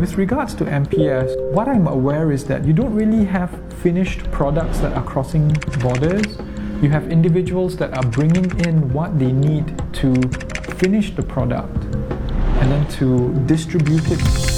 with regards to MPS, what I'm aware is that you don't really have finished products that are crossing borders. You have individuals that are bringing in what they need to finish the product and then to distribute it